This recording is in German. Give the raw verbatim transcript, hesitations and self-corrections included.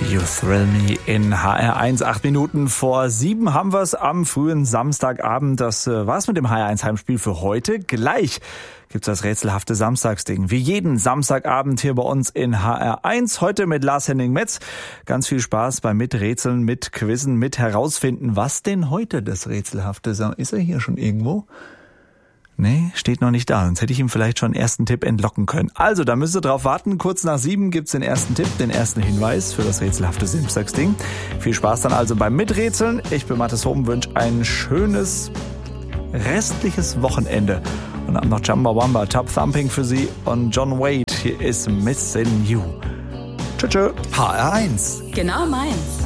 You Thrill Me in H R eins. Acht Minuten vor sieben haben wir es am frühen Samstagabend. Das äh, war's mit dem H R eins Heimspiel für heute. Gleich gibt's das rätselhafte Samstagsding. Wie jeden Samstagabend hier bei uns in H R eins. Heute mit Lars-Henning Metz. Ganz viel Spaß beim Miträtseln, mit Quizzen, mit herausfinden, was denn heute das rätselhafte Sam- Ist er hier schon irgendwo? Nee, steht noch nicht da. Sonst hätte ich ihm vielleicht schon einen ersten Tipp entlocken können. Also, da müsst ihr drauf warten. Kurz nach sieben gibt's den ersten Tipp, den ersten Hinweis für das rätselhafte Samstagsding. Viel Spaß dann also beim Miträtseln. Ich bin Mathis Hoben, wünsche ein schönes restliches Wochenende. Und dann noch Chumbawamba, Top Thumping für Sie und John Wade. Hier ist Missin' You. Tschö, tschö. H R eins. Genau meins.